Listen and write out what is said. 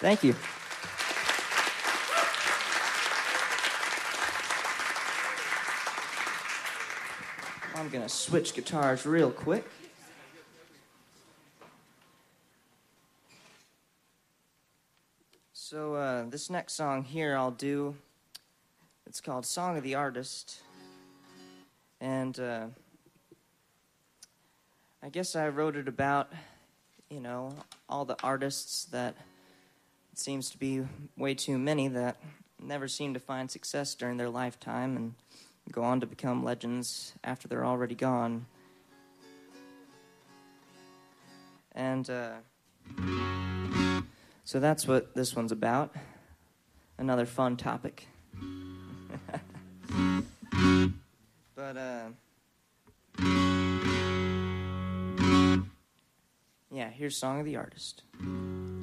Thank you. I'm going to switch guitars real quick. So this next song here I'll do, it's called Song of the Artist. And I guess I wrote it about, all the artists that it seems to be way too many that never seem to find success during their lifetime and go on to become legends after they're already gone. And so that's what this one's about. Another fun topic. But, yeah, here's Song of the Artist.